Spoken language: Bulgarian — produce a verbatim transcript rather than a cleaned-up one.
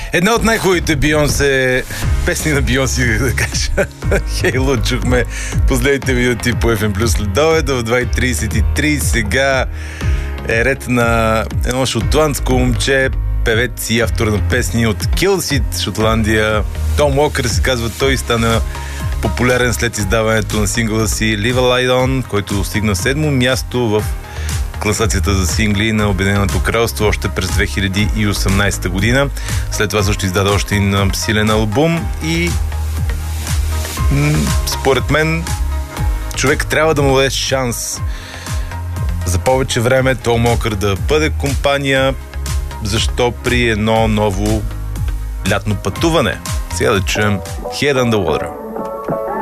Една от най-хубавите Бейонсе песни на Бейонсе, да кажа. Хейло, чухме последните минути по Еф Ем Плюс следобед в два и трийсет и три. Сега е ред на едно шотландско момче, певец и автор на песни от Килсит, Шотландия. Том Уокър се казва той, стана популярен след издаването на сингъла си Leave a Light On, който достигна седмо място в класацията за сингли на Обединеното кралство още през две хиляди и осемнадесета година. След това също издаде още един силен албум и м- според мен човек трябва да му даде шанс за повече време Том Уокър да бъде компания. Защо при едно ново лятно пътуване? Сега да чуем Head on the Water.